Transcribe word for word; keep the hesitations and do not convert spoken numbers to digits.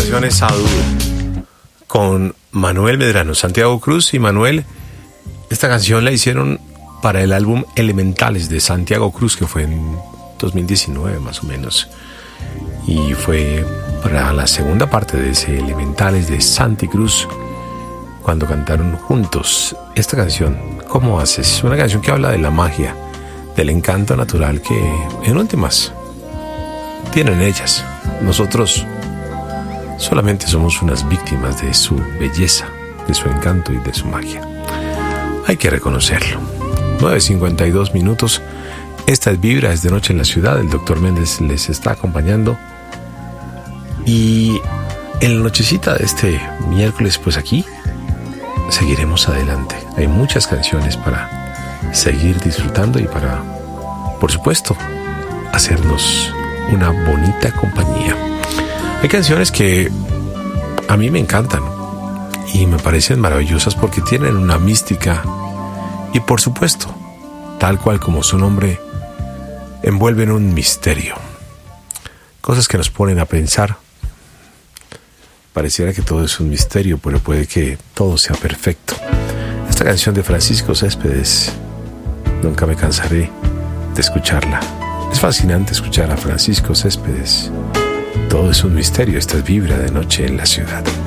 canción es A Dúo con Manuel Medrano, Santiago Cruz y Manuel. Esta canción la hicieron para el álbum Elementales de Santiago Cruz, que fue en dos mil diecinueve más o menos, y fue para la segunda parte de ese Elementales de Santi Cruz, cuando cantaron juntos esta canción, ¿Cómo haces? Una canción que habla de la magia, del encanto natural que en últimas tienen ellas. Nosotros solamente somos unas víctimas de su belleza, de su encanto y de su magia. Hay que reconocerlo. nueve cincuenta y dos minutos. Esta es Vibra, es de noche en la ciudad. El doctor Méndez les está acompañando. Y en la nochecita de este miércoles, pues aquí seguiremos adelante. Hay muchas canciones para seguir disfrutando y para, por supuesto, hacernos una bonita compañía. Hay canciones que a mí me encantan y me parecen maravillosas porque tienen una mística y, por supuesto, tal cual como su nombre, envuelven un misterio. Cosas que nos ponen a pensar. Pareciera que todo es un misterio, pero puede que todo sea perfecto. Esta canción de Francisco Céspedes, nunca me cansaré de escucharla. Es fascinante escuchar a Francisco Céspedes. Todo es un misterio. Esta es Vibra de noche en la ciudad.